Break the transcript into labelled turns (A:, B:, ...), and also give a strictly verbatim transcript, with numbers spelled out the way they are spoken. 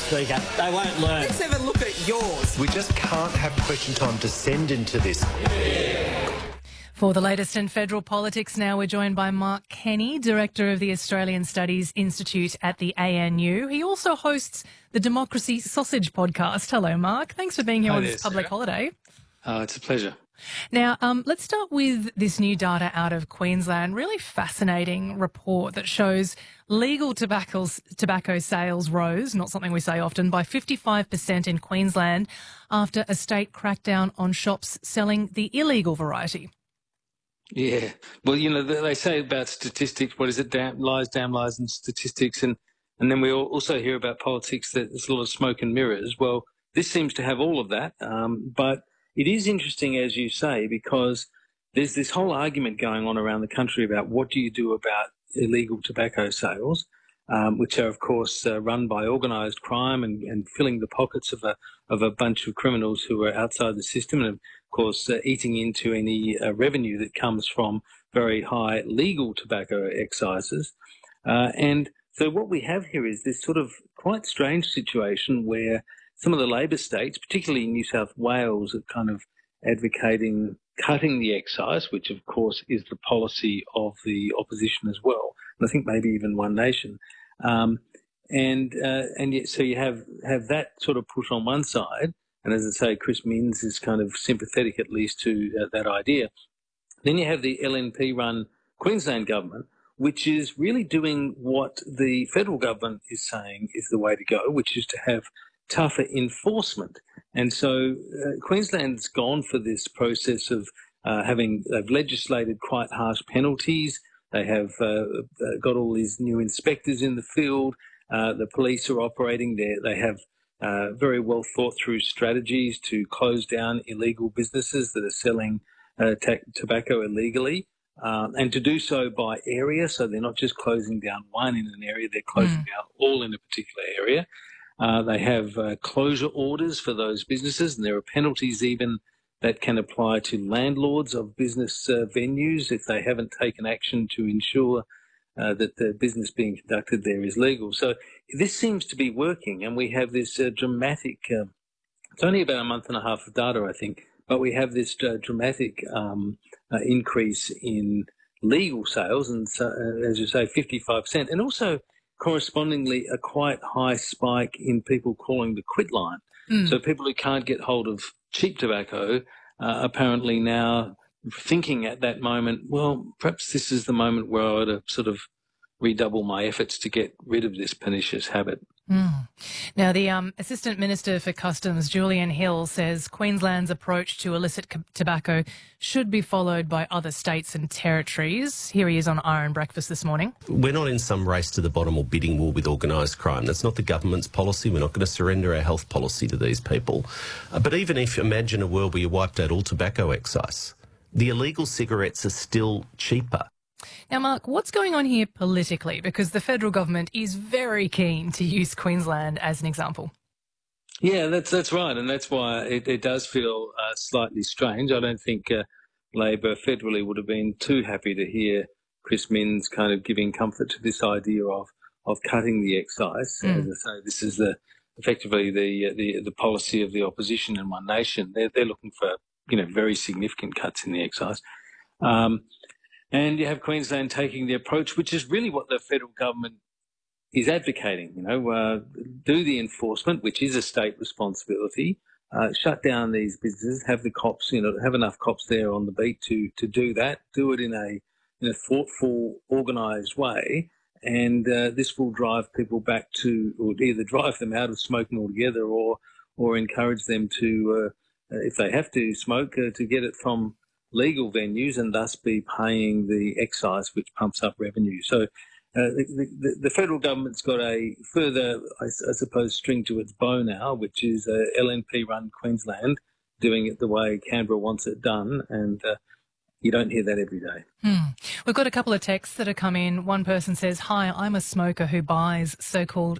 A: Speaker. They won't learn.
B: Let's have a look at yours.
C: We just can't have question time descend into this.
D: For the latest in federal politics now, we're joined by Mark Kenny, Director of the Australian Studies Institute at the A N U. He also hosts the Democracy Sausage podcast. Hello, Mark. Thanks for being here
E: Hi
D: on
E: there,
D: this public
E: Sarah.
D: holiday.
E: Uh, it's a pleasure.
D: Now, um, let's start with this new data out of Queensland. Really fascinating report that shows legal tobacco, tobacco sales rose, not something we say often, by fifty-five percent in Queensland after a state crackdown on shops selling the illegal variety.
E: Yeah. Well, you know, they say about statistics, what is it, damn lies, damn lies and statistics. And, and then we also hear about politics that there's a lot of smoke and mirrors. Well, this seems to have all of that. Um, but it is interesting, as you say, because there's this whole argument going on around the country about what do you do about illegal tobacco sales, um, which are, of course, uh, run by organised crime and, and filling the pockets of a of a bunch of criminals who are outside the system and, of course, uh, eating into any uh, revenue that comes from very high legal tobacco excises. Uh, and so what we have here is this sort of quite strange situation where some of the Labor states, particularly New South Wales, are kind of advocating cutting the excise, which of course is the policy of the opposition as well, and I think maybe even One Nation. Um, and uh, and yet, so you have, have that sort of push on one side, and as I say, Chris Minns is kind of sympathetic at least to uh, that idea. Then you have the L N P-run Queensland government, which is really doing what the federal government is saying is the way to go, which is to have tougher enforcement. And so uh, Queensland's gone for this process of uh, having, they've legislated quite harsh penalties. They have uh, got all these new inspectors in the field. Uh, the police are operating there. They have uh, very well thought through strategies to close down illegal businesses that are selling uh, t- tobacco illegally. Um, and to do so by area, so they're not just closing down one in an area, they're closing mm. down all in a particular area. Uh, they have uh, closure orders for those businesses, and there are penalties even that can apply to landlords of business uh, venues if they haven't taken action to ensure uh, that the business being conducted there is legal. So this seems to be working, and we have this uh, dramatic, uh, it's only about a month and a half of data, I think, but we have this uh, dramatic um, uh, increase in legal sales, and so, uh, as you say, fifty-five percent, and also correspondingly a quite high spike in people calling the quit line. Mm. So people who can't get hold of cheap tobacco uh, apparently now thinking at that moment, well, perhaps this is the moment where I ought to sort of redouble my efforts to get rid of this pernicious habit.
D: Mm. Now, the um, Assistant Minister for Customs, Julian Hill, says Queensland's approach to illicit co- tobacco should be followed by other states and territories. Here he is on Iron Breakfast this morning.
F: We're not in some race to the bottom or bidding war with organised crime. That's not the government's policy. We're not going to surrender our health policy to these people. Uh, but even if, imagine a world where you wiped out all tobacco excise, the illegal cigarettes are still cheaper.
D: Now, Mark, what's going on here politically? Because the federal government is very keen to use Queensland as an example.
E: Yeah, that's that's right, and that's why it, it does feel uh, slightly strange. I don't think uh, Labor federally would have been too happy to hear Chris Minns kind of giving comfort to this idea of of cutting the excise. Mm. As I say, this is the effectively the the the policy of the opposition in One Nation. They're they're looking for you know very significant cuts in the excise. Um, And you have Queensland taking the approach, which is really what the federal government is advocating, you know, uh, do the enforcement, which is a state responsibility, uh, shut down these businesses, have the cops, you know, have enough cops there on the beat to, to do that, do it in a, in a thoughtful, organised way, and uh, this will drive people back to, or either drive them out of smoking altogether or, or encourage them to, uh, if they have to smoke, uh, to get it from legal venues and thus be paying the excise, which pumps up revenue. So uh, the, the, the federal government's got a further, I, I suppose, string to its bow now, which is uh, L N P-run Queensland doing it the way Canberra wants it done, and uh, you don't hear that every day.
D: Hmm. We've got a couple of texts that have come in. One person says, "Hi, I'm a smoker who buys so-called